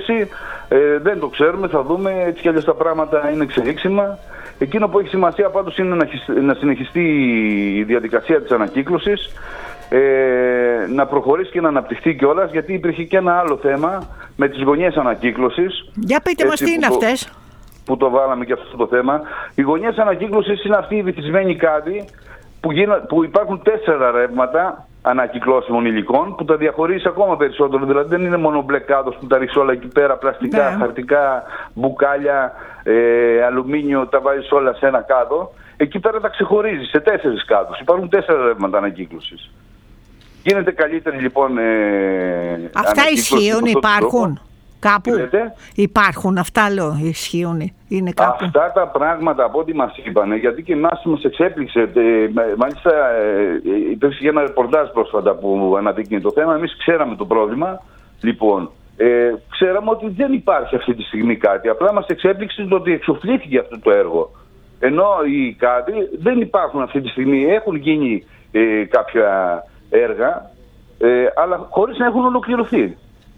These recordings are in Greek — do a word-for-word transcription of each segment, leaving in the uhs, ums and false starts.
ανακύκλωση. Ε, δεν το ξέρουμε, θα δούμε. Έτσι κι αλλιώς τα πράγματα είναι εξελίξιμα. Εκείνο που έχει σημασία πάντως είναι να συνεχιστεί η διαδικασία της ανακύκλωσης, ε, να προχωρήσει και να αναπτυχθεί κιόλας, γιατί υπήρχε και ένα άλλο θέμα με τις γωνιές ανακύκλωσης. Για πείτε μας τι είναι το, αυτές. Που το βάλαμε και αυτό το θέμα. Οι γωνιές ανακύκλωσης είναι αυτή η βυθισμένη κάδη που, γίνα, που υπάρχουν τέσσερα ρεύματα ανακυκλώσιμων υλικών που τα διαχωρίζει ακόμα περισσότερο. Δηλαδή δεν είναι μόνο μπλε κάδος που τα ρίχνεις όλα εκεί πέρα, πλαστικά, ναι. χαρτικά, μπουκάλια, ε, αλουμίνιο, τα βάζεις όλα σε ένα κάδο. Εκεί πέρα τα ξεχωρίζει σε τέσσερις κάδους. Υπάρχουν τέσσερα ρεύματα ανακύκλωσης. Γίνεται καλύτερη λοιπόν ε, αυτά ισχύουν, υπάρχουν κάπου. Λέτε? Υπάρχουν αυτά, λέω, ισχύουν, είναι κάπου. Αυτά τα πράγματα από ό,τι μας είπανε, γιατί και εμάς μας εξέπληξε, ε, μάλιστα ε, υπήρξε και ένα ρεπορτάζ πρόσφατα που αναδείκνει το θέμα. Εμείς ξέραμε το πρόβλημα, λοιπόν, ε, ξέραμε ότι δεν υπάρχει αυτή τη στιγμή κάτι, απλά μας εξέπληξε το ότι εξοφλήθηκε αυτό το έργο. Ενώ οι κάτι δεν υπάρχουν αυτή τη στιγμή, έχουν γίνει ε, κάποια έργα, ε, αλλά χωρίς να έχουν ολοκληρωθεί.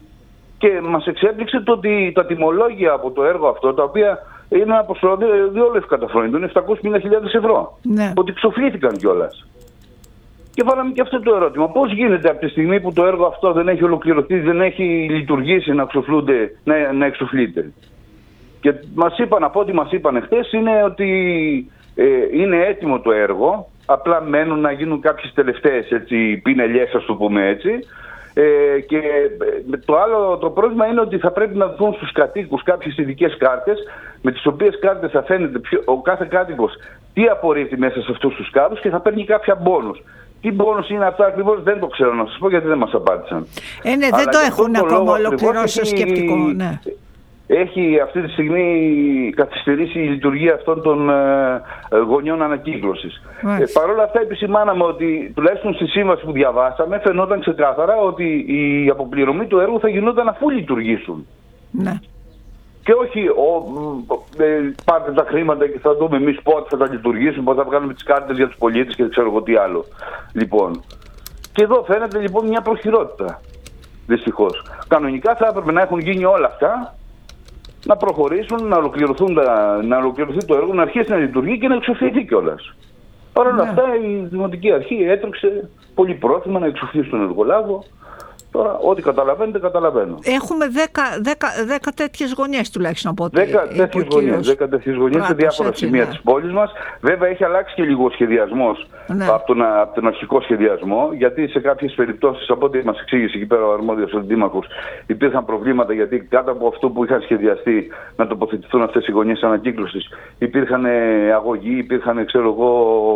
Και μας εξέπληξε το ότι τα τιμολόγια από το έργο αυτό, τα οποία είναι ένα ποσό διόλου ευκαταφρόνητο, είναι επτακόσιες πενήντα χιλιάδες ευρώ. Ναι. Ότι ξοφλήθηκαν κιόλας. Και βάλαμε και αυτό το ερώτημα. Πώς γίνεται από τη στιγμή που το έργο αυτό δεν έχει ολοκληρωθεί, δεν έχει λειτουργήσει να, να, να εξοφλείται. Και μας είπαν, από ό,τι μας είπαν χθες, είναι ότι ε, είναι έτοιμο το έργο, απλά μένουν να γίνουν κάποιες τελευταίες έτσι, πινελιές, ας το πούμε έτσι. Ε, και το άλλο το πρόβλημα είναι ότι θα πρέπει να δουν στους κατοίκους κάποιες ειδικές κάρτες, με τις οποίες κάρτες θα φαίνεται ποιο, ο κάθε κάτοικος τι απορρίπτει μέσα σε αυτούς τους κάδους και θα παίρνει κάποια μπόνους. Τι μπόνους είναι αυτά ακριβώς δεν το ξέρω να σας πω, γιατί δεν μας απάντησαν. Ε, ναι, δεν το έχουν ακόμα ολοκληρώσει το σκεπτικό. Ναι. Έχει αυτή τη στιγμή καθυστερήσει η λειτουργία αυτών των ε, γωνιών ανακύκλωσης. Ε, Παρ' όλα αυτά επισημάναμε ότι τουλάχιστον στη σύμβαση που διαβάσαμε φαινόταν ξεκάθαρα ότι η αποπληρωμή του έργου θα γινόταν αφού λειτουργήσουν. Ναι. Και όχι ο, ε, πάρτε τα χρήματα και θα δούμε εμείς πότε θα τα λειτουργήσουν, πότε θα βγάλουμε τις κάρτες για τους πολίτες και δεν ξέρω εγώ τι άλλο. Λοιπόν. Και εδώ φαίνεται λοιπόν μια προχειρότητα. Δυστυχώς. Κανονικά θα έπρεπε να έχουν γίνει όλα αυτά, να προχωρήσουν, να, ολοκληρωθούν τα, να ολοκληρωθεί το έργο, να αρχίσει να λειτουργεί και να εξοφληθεί κιόλας. Παρ' όλα αυτά η Δημοτική Αρχή έτρεξε πολύ πρόθυμα να εξοφλήσει τον εργολάβο. Τώρα, ό,τι καταλαβαίνετε, καταλαβαίνω. Έχουμε δέκα τέτοιες γωνιές τουλάχιστον από ό,τι. δέκα τέτοιες γωνιές σε διάφορα έτσι, σημεία ναι. της πόλης μας. Βέβαια, έχει αλλάξει και λίγο ο σχεδιασμός ναι. από, τον, από τον αρχικό σχεδιασμό, γιατί σε κάποιες περιπτώσεις, από ό,τι μας εξήγησε εκεί πέρα ο αρμόδιος ο Δήμαρχος, υπήρχαν προβλήματα, γιατί κάτω από αυτό που είχαν σχεδιαστεί να τοποθετηθούν αυτές οι γωνιές ανακύκλωσης, υπήρχαν αγωγοί, υπήρχαν ξέρω εγώ,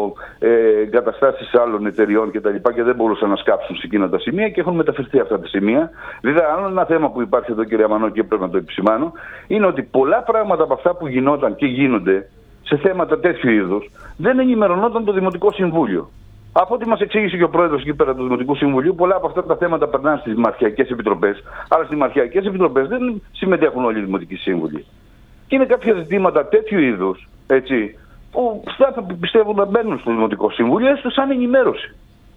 ε, εγκαταστάσεις άλλων εταιριών κτλ. Και, και δεν μπορούσαν να σκάψουν σε εκείνα τα σημεία και έχουν μεταφερθεί αυτά τα σημεία. Βέβαια, άλλο ένα θέμα που υπάρχει εδώ, κύριε Αμανό, και πρέπει να το επισημάνω, είναι ότι πολλά πράγματα από αυτά που γινόταν και γίνονται σε θέματα τέτοιου είδους δεν ενημερωνόταν το Δημοτικό Συμβούλιο. Από ό,τι μας εξήγησε και ο πρόεδρος εκεί πέρα του Δημοτικού Συμβουλίου, πολλά από αυτά τα θέματα περνάνε στις δημαρχιακές επιτροπές, αλλά στις δημαρχιακές επιτροπές δεν συμμετέχουν όλοι οι Δημοτικοί Σύμβουλοι. Και είναι κάποια ζητήματα τέτοιου είδους, έτσι, που θα πιστεύουν να μπαίνουν στο Δημοτικό Συμβούλιο, έστω σαν ενημέρωση.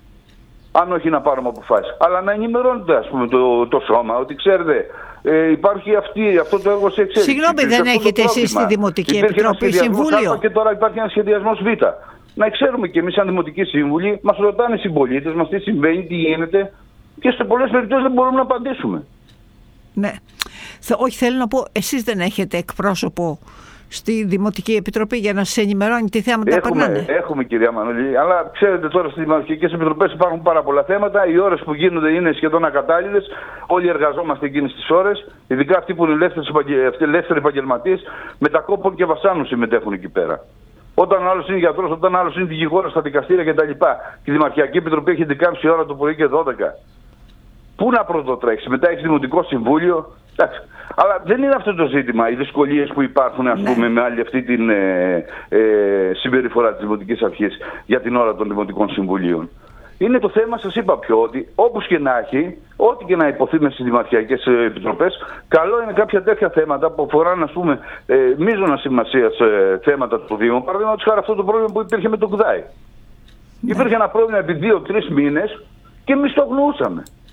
Αν όχι να πάρουμε αποφάσεις. Αλλά να ενημερώνεται, ας πούμε, το, το σώμα, ότι ξέρετε, ε, υπάρχει αυτή, αυτό το έργο σε εξέλιξη. Συγγνώμη, δεν έχετε εσείς στη Δημοτική Επιτροπή Συμβούλιο. Α, και τώρα υπάρχει ένα σχεδιασμός Β. Να ξέρουμε κι εμείς, σαν Δημοτικοί Σύμβουλοι, μας ρωτάνε οι συμπολίτες μας τι συμβαίνει, τι γίνεται, και σε πολλές περιπτώσεις δεν μπορούμε να απαντήσουμε. Ναι. Όχι, θέλω να πω, εσείς δεν έχετε εκπρόσωπο στη Δημοτική Επιτροπή για να σας ενημερώνει τι θέματα έχουμε, περνάνε. Έχουμε, κυρία Μανολή, αλλά ξέρετε τώρα στις Δημοτικές Επιτροπές υπάρχουν πάρα πολλά θέματα. Οι ώρες που γίνονται είναι σχεδόν ακατάλληλες. Όλοι εργαζόμαστε εκείνες τις ώρες, ειδικά αυτοί που είναι ελεύθεροι επαγγελματίες, μετακόπων και βασάνων συμμετέχουν εκεί πέρα. Όταν ο άλλος είναι γιατρός, όταν ο άλλος είναι δικηγόρος στα δικαστήρια κτλ. Και η Δημαρχιακή Επιτροπή έχει δεκάμιση ώρα το πρωί και δώδεκα. Πού να πρωτοτρέξει, μετά έχει Δημοτικό Συμβούλιο. Εντάξει. Αλλά δεν είναι αυτό το ζήτημα, οι δυσκολίες που υπάρχουν, ας ναι. πούμε, με άλλη αυτή την ε, ε, συμπεριφορά της Δημοτικής Αρχής για την ώρα των Δημοτικών Συμβουλίων. Είναι το θέμα, σας είπα πιο, ότι όπως και να έχει, ό,τι και να υποθεί στις Δημαρχιακές Επιτροπές, καλό είναι κάποια τέτοια θέματα που αφορούν, ας πούμε, ε, μείζωνα σημασίας ε, θέματα του Δήμου. Παραδείγματος χάρη αυτό το πρόβλημα που υπήρχε με το ΚΔΑΙ. Ναι. Υπήρχε ένα πρόβλημα επί δύο-τρεις μήνες και εμείς το αγνοούσαμε.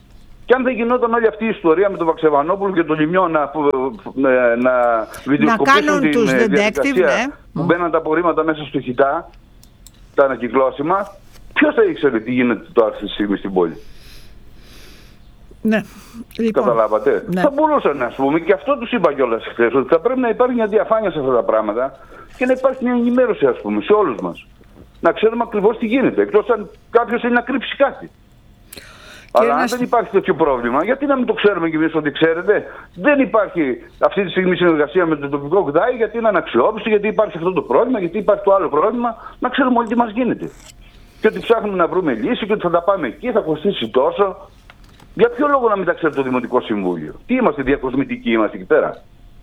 Και αν δεν γινόταν όλη αυτή η ιστορία με τον Βαξεβανόπουλο και τον Λιμιό να, να, να βιντεοσκοπήσουν την τους διαδικασία ναι. που μπαίναν τα απορρίμματα μέσα στο χιτά, τα ανακυκλώσιμα, ποιος θα ήξερε τι γίνεται τώρα αυτή τη στιγμή στην πόλη? Ναι. Λοιπόν, καταλάβατε. Ναι. Θα μπορούσαν, ας πούμε, και αυτό τους είπα κιόλας χθες, ότι θα πρέπει να υπάρχει μια διαφάνεια σε αυτά τα πράγματα και να υπάρχει μια ενημέρωση, ας πούμε, σε όλους μας. Να ξέρουμε ακριβώς τι γίνεται, εκτός αν κάποιος θέλει να κρύψει κάτι. Αλλά αν δεν υπάρχει τέτοιο πρόβλημα, γιατί να μην το ξέρουμε κι εμείς ότι ξέρετε? Δεν υπάρχει αυτή τη στιγμή συνεργασία με το τοπικό ΚΔΑΗ, γιατί είναι αναξιόπιστο, γιατί υπάρχει αυτό το πρόβλημα, γιατί υπάρχει το άλλο πρόβλημα. Να ξέρουμε όλοι τι μας γίνεται. Και ότι ψάχνουμε να βρούμε λύση και ότι θα τα πάμε εκεί, θα κοστίσει τόσο. Για ποιο λόγο να μην τα ξέρει το Δημοτικό Συμβούλιο? Τι είμαστε, διακοσμητικοί είμαστε εκεί πέρα?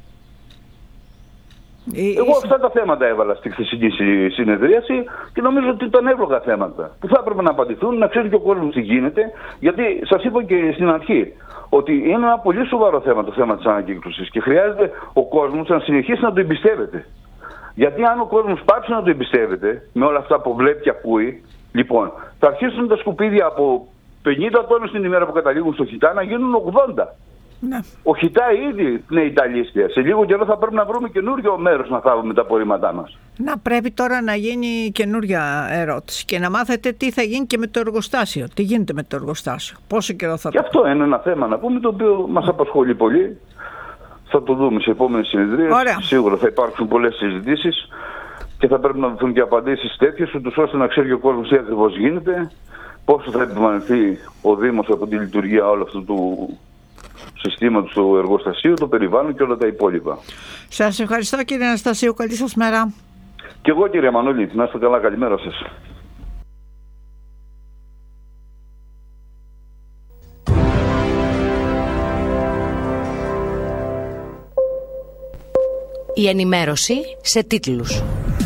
Η... Εγώ αυτά τα θέματα έβαλα στη χθεσινή συνεδρίαση και νομίζω ότι ήταν εύλογα θέματα που θα έπρεπε να απαντηθούν, να ξέρει και ο κόσμος τι γίνεται. Γιατί σας είπα και στην αρχή ότι είναι ένα πολύ σοβαρό θέμα το θέμα της ανακύκλωσης και χρειάζεται ο κόσμος να συνεχίσει να το εμπιστεύεται. Γιατί αν ο κόσμος πάψει να το εμπιστεύεται με όλα αυτά που βλέπει και ακούει, λοιπόν, θα αρχίσουν τα σκουπίδια από πενήντα τόνους την ημέρα που καταλήγουν στο χιτά να γίνουν ογδόντα. Ναι. Ο χιτά ήδη είναι Ιταλίστια. Σε λίγο καιρό θα πρέπει να βρούμε καινούριο μέρος να θάβουμε τα απορρίμματά μας. Να πρέπει τώρα να γίνει καινούρια ερώτηση και να μάθετε τι θα γίνει και με το εργοστάσιο. Τι γίνεται με το εργοστάσιο, πόσο καιρό θα το... Και αυτό είναι ένα θέμα να πούμε το οποίο μας απασχολεί πολύ. Θα το δούμε σε επόμενες συνεδρίες. Σίγουρα θα υπάρξουν πολλές συζητήσεις και θα πρέπει να δοθούν και απαντήσεις τέτοιες, ούτως ώστε να ξέρει ο κόσμος τι ακριβώς γίνεται, πόσο θα επιβαρυνθεί ο Δήμος από τη λειτουργία όλου αυτού του συστήματος του εργοστασίου, το περιβάλλον και όλα τα υπόλοιπα. Σας ευχαριστώ κύριε Αναστασίου, καλή σας μέρα. Και εγώ κύριε Μανώλη, να είστε καλά, καλημέρα σας. Η ενημέρωση σε τίτλους.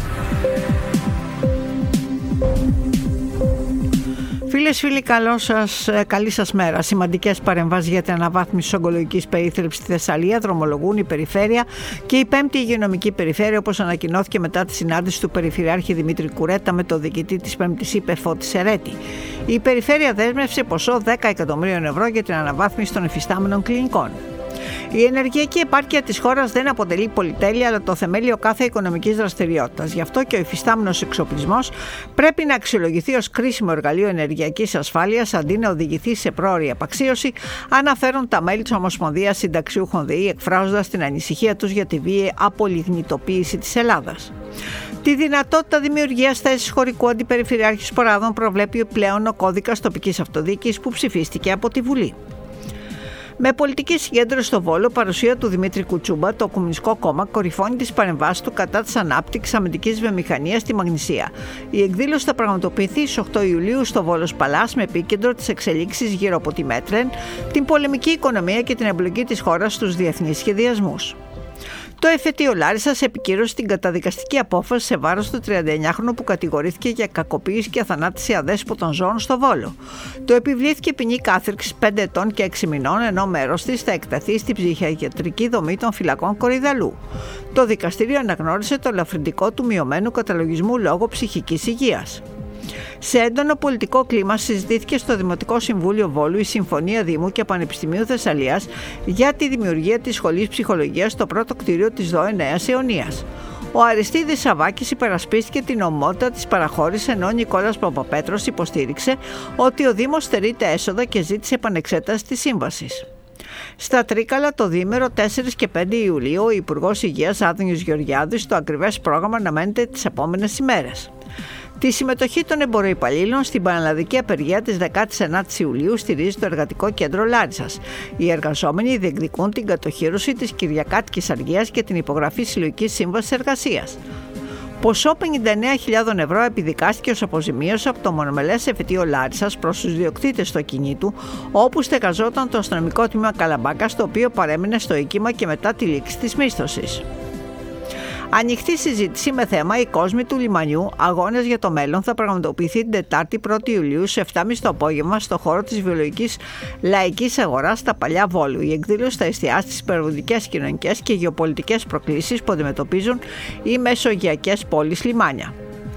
Φίλες, φίλοι, καλό σας, καλή σας μέρα. Σημαντικές παρεμβάσεις για την αναβάθμιση της ογκολογικής περίθαλψης στη Θεσσαλία δρομολογούν η Περιφέρεια και η Πέμπτη Υγειονομική Περιφέρεια, όπως ανακοινώθηκε μετά τη συνάντηση του Περιφερειάρχη Δημήτρη Κουρέτα με το διοικητή της Πέμπτης ΥΠΕ Φώτη Σερέτη. Η Περιφέρεια δέσμευσε ποσό δέκα εκατομμυρίων ευρώ για την αναβάθμιση των υφιστάμενων κλινικών. Η ενεργειακή επάρκεια της χώρας δεν αποτελεί πολυτέλεια, αλλά το θεμέλιο κάθε οικονομικής δραστηριότητας. Γι' αυτό και ο υφιστάμενος εξοπλισμός πρέπει να αξιολογηθεί ως κρίσιμο εργαλείο ενεργειακής ασφάλειας, αντί να οδηγηθεί σε πρόωρη απαξίωση, αναφέρουν τα μέλη της Ομοσπονδίας Συνταξιούχων ΔΕΗ, εκφράζοντας την ανησυχία τους για τη βίαιη απολιγνητοποίηση της Ελλάδας. Τη δυνατότητα δημιουργίας θέσης χωρικού αντιπεριφερειάρχη Σποράδων προβλέπει πλέον ο κώδικας τοπικής αυτοδιοίκησης που ψηφίστηκε από τη Βουλή. Με πολιτική συγκέντρωση στο Βόλο, παρουσία του Δημήτρη Κουτσούμπα, το Κομμουνιστικό Κόμμα κορυφώνει τις παρεμβάσεις του κατά της ανάπτυξης αμυντικής βιομηχανίας στη Μαγνησία. Η εκδήλωση θα πραγματοποιηθεί στις οκτώ Ιουλίου στο Βόλος Παλάς με επίκεντρο τις εξελίξεις γύρω από τη Μέτρεν, την πολεμική οικονομία και την εμπλοκή της χώρας στους διεθνείς σχεδιασμούς. Το εφετείο Λάρισσας επικύρωσε την καταδικαστική απόφαση σε βάρος του τριανταεννιάχρονου που κατηγορήθηκε για κακοποίηση και αθανάτηση αδέσποτων ζώων στο Βόλο. Το επιβλήθηκε ποινή κάθριξης πέντε ετών και έξι μηνών, ενώ μέρος της θα εκταθεί στην ψυχιατρική δομή των φυλακών Κορυδαλού. Το δικαστήριο αναγνώρισε το ελαφρυντικό του μειωμένου καταλογισμού λόγω ψυχικής υγείας. Σε έντονο πολιτικό κλίμα συζητήθηκε στο Δημοτικό Συμβούλιο Βόλου η Συμφωνία Δήμου και Πανεπιστημίου Θεσσαλίας για τη δημιουργία της Σχολής Ψυχολογίας στο πρώτο κτίριο της ΔΟΕ Νέας Ιωνίας. Ο Αριστίδης Σαββάκης υπερασπίστηκε την ομότητα της παραχώρησης, ενώ ο Νικόλας Παπαπέτρος υποστήριξε ότι ο Δήμος στερείται έσοδα και ζήτησε επανεξέταση της σύμβασης. Στα Τρίκαλα το διήμερο τέσσερα και πέντε Ιουλίου ο Υπουργός Υγείας Άδωνης Γεωργιάδης στο ακριβές πρόγραμμα αναμένεται τις επόμενες ημέρες. Τη συμμετοχή των εμποροϊπαλλήλων στην πανελλαδική απεργία της δεκάτη ενάτη Ιουλίου στηρίζει το Εργατικό Κέντρο Λάρισσας. Οι εργαζόμενοι διεκδικούν την κατοχύρωση της Κυριακάτικης Αργίας και την υπογραφή συλλογικής σύμβασης εργασίας. Ποσό πενήντα εννέα χιλιάδες ευρώ επιδικάστηκε ως αποζημίωση από το μονομελές εφετείο Λάρισσας προς τους ιδιοκτήτες του ακινήτου, όπου στεγαζόταν το αστυνομικό τμήμα Καλαμπάκα, το οποίο παρέμεινε στο οίκημα και μετά τη λήξη της μίσθωσης. Ανοιχτή συζήτηση με θέμα «Οι κόσμοι του λιμανιού, αγώνες για το μέλλον» θα πραγματοποιηθεί την Τετάρτη πρώτη Ιουλίου σε επτά και μισή το απόγευμα στο χώρο της βιολογικής λαϊκής αγοράς στα Παλιά Βόλου. Η εκδήλωση θα εστιάσει στις περιβαλλοντικές, κοινωνικές και γεωπολιτικές προκλήσεις που αντιμετωπίζουν οι μεσογειακές πόλεις λιμάνια.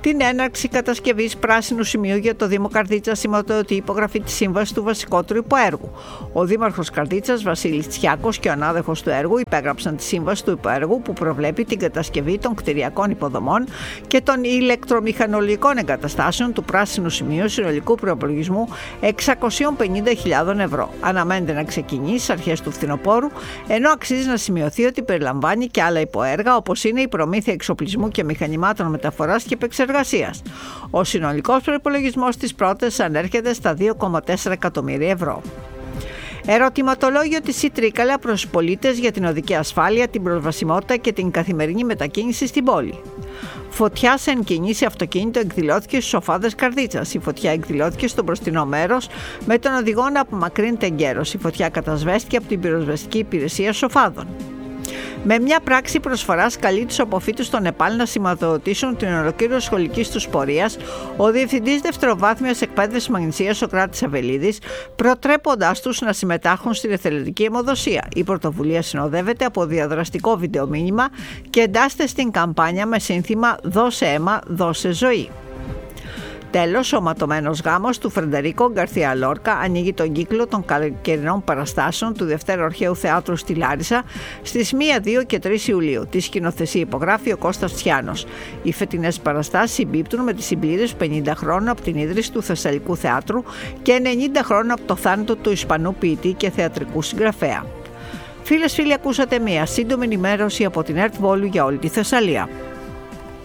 την έναρξη κατασκευής πράσινου σημείου για το Δήμο Καρδίτσας σηματοδοτεί υπογραφή της σύμβασης του βασικότερου υποέργου. Ο Δήμαρχος Καρδίτσας Βασίλης Τσιάκος και ο ανάδοχος του έργου υπέγραψαν τη σύμβαση του υποέργου που προβλέπει την κατασκευή των κτηριακών υποδομών και των ηλεκτρομηχανολογικών εγκαταστάσεων του πράσινου σημείου συνολικού προϋπολογισμού εξακόσιες πενήντα χιλιάδες ευρώ. Αναμένεται να ξεκινήσει στις αρχές του φθινοπόρου, ενώ αξίζει να σημειωθεί ότι περιλαμβάνει και άλλα υποέργα όπως είναι η προμήθεια εξοπλισμού και μηχανημάτων μεταφοράς και επεξεργασίας. Ο συνολικός προϋπολογισμός της πρότασης ανέρχεται στα δύο κόμμα τέσσερα εκατομμύρια ευρώ. Ερωτηματολόγιο της ΣΥΤΡΙΚΑΛΑ προς τους πολίτες για την οδική ασφάλεια, την προσβασιμότητα και την καθημερινή μετακίνηση στην πόλη. Φωτιά σε εν κινήσει αυτοκίνητο εκδηλώθηκε στους Σοφάδες Καρδίτσας. Η φωτιά εκδηλώθηκε στο μπροστινό μέρος με τον οδηγό να απομακρύνεται εγκαίρως. Η φωτιά κατασβέστηκε από την πυροσβεστική υπηρεσία Σοφάδων. Με μια πράξη προσφοράς καλεί τους αποφύτους των ΕΠΑΛ να σηματοδοτήσουν την ολοκλήρωση σχολικής τους πορείας ο Διευθυντής Δευτεροβάθμιας Εκπαίδευσης Μαγνησίας Σοκράτης Αβελίδης, προτρέποντάς τους να συμμετάχουν στην εθελοντική αιμοδοσία. Η πρωτοβουλία συνοδεύεται από διαδραστικό βιντεομήνυμα και εντάσσεται στην καμπάνια με σύνθημα «Δώσε αίμα, δώσε ζωή». Τέλος, ο ματωμένος γάμος του Φρεντερίκο Γκαρθία Λόρκα ανοίγει τον κύκλο των καλοκαιρινών παραστάσεων του Δευτέρου Αρχαίου Θεάτρου στη Λάρισα στις μία, δύο και τρεις Ιουλίου. Τη σκηνοθεσία υπογράφει ο Κώστας Τσιάνος. Οι φετινές παραστάσεις συμπίπτουν με τη συμπλήρωση πενήντα χρόνων από την ίδρυση του Θεσσαλικού Θεάτρου και ενενήντα χρόνων από το θάνατο του Ισπανού ποιητή και θεατρικού συγγραφέα. Φίλες, φίλοι, ακούσατε μία σύντομη ενημέρωση από την ΕΡΤ Βόλου για όλη τη Θεσσαλία.